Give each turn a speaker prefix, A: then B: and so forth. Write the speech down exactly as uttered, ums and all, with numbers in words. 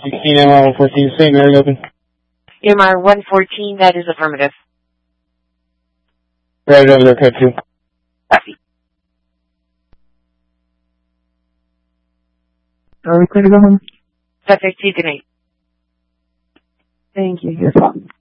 A: sixteen, M R one fourteen, Saint Mary open.
B: M R one fourteen, that is affirmative.
A: Right over there, code two.
B: Copy.
C: Are we clear to go home?
B: Suspect two, good night.
C: Thank you. You're welcome.